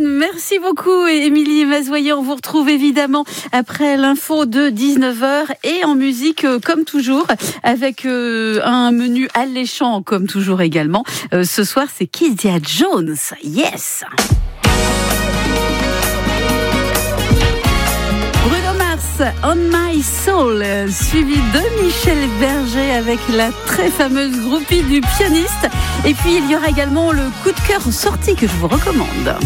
Merci beaucoup Émilie Mazoyer. On vous retrouve évidemment après l'info de 19h et en musique comme toujours avec un menu alléchant comme toujours également. Ce soir c'est Kezia Jones. Yes. Bruno Mars, On My Soul, suivi de Michel Berger avec la très fameuse groupie du pianiste. Et puis il y aura également le coup de cœur sorti que je vous recommande.